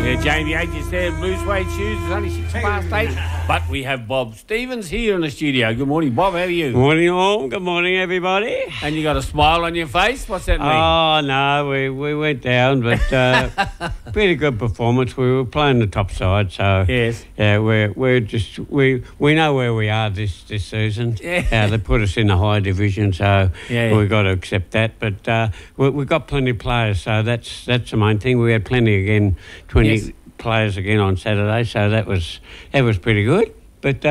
Yeah, Jamie H is there, blue suede shoes. It's only 8:06. But we have Bob Stevens here in the studio. Good morning, Bob. How are you? Good morning, all. Good morning, everybody. And you got a smile on your face? What's that mean? Oh, no, we went down, but pretty good performance. We were playing the top side, so yes. Yeah, we know where we are this season. Yeah. They put us in the high division, so yeah. we've got to accept that. But we've got plenty of players, so that's the main thing. We had plenty again, 20 players again on Saturday, so that was pretty good. But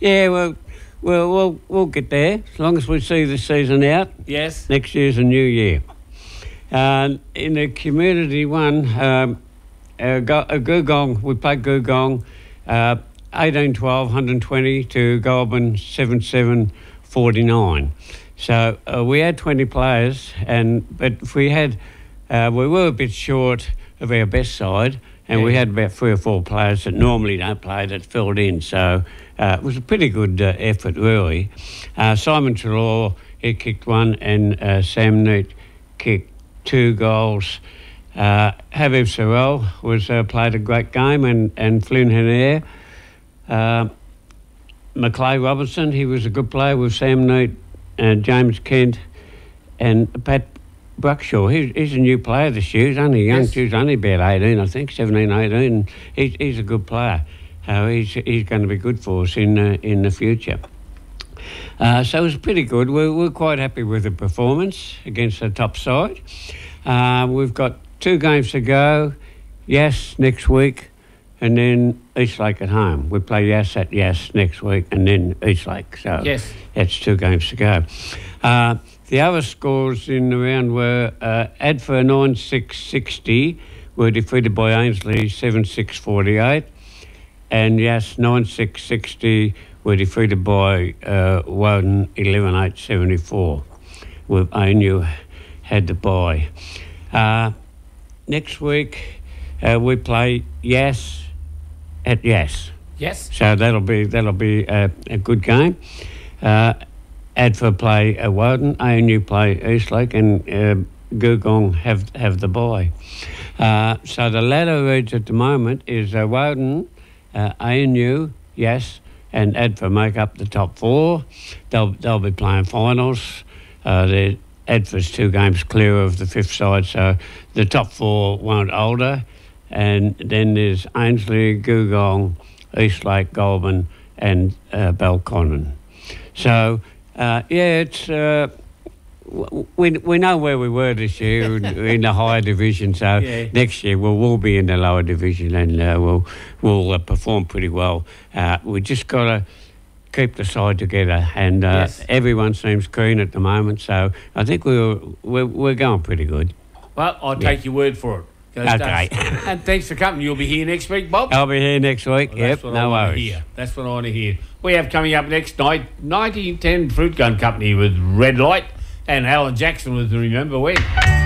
we'll get there as long as we see this season out. Yes. Next year's a new year. In the community one, Googong, we played Googong, 18-12, 120 to Goulburn 77-49. So we had 20 players, but if we had, we were a bit short of our best side, and we had about 3 or 4 players that normally don't play that filled in. So it was a pretty good effort, really. Simon Trelaw, he kicked one, and Sam Neat kicked 2 goals. Habib Sorrell played a great game, and Flynn Henare. Maclay Robinson, he was a good player with Sam Neat and James Kent and Pat Bruckshaw. He's a new player this year. He's only young. He's only about 18, I think, 17, 18. He's a good player. He's going to be good for us in the future. So it was pretty good. We're quite happy with the performance against the top side. We've got 2 games to go. Yass next week, and then Eastlake at home. We play Yass at Yass next week, and then Eastlake. So that's 2 games to go. The other scores in the round were Adfa 9-6-60 were defeated by Ainsley 7-6-48, and Yass 9-6-60 were defeated by Woden 11-8-74. With ANU had the bye. Next week we play Yass at Yass. Yes. So that'll be a good game. Adfa play Woden, ANU play Eastlake, and Googong have the bye. So the ladder reads at the moment is Woden, ANU, Yass, and Adfa make up the top 4. They'll be playing finals. Adfa's 2 games clear of the 5th side, so the top 4 won't alter. And then there's Ainsley, Googong, Eastlake, Goulburn, and Belconnen. So it's we know where we were this year in the higher division. So next year we'll be in the lower division, and we'll perform pretty well. We just got to keep the side together, and everyone seems keen at the moment. So I think we're going pretty good. Well, I'll take your word for it. Okay. And thanks for coming. You'll be here next week, Bob? I'll be here next week. Well, no worries. That's what I want to hear. We have coming up next night, 1910 Fruit Gun Company with Red Light, and Alan Jackson with Remember When.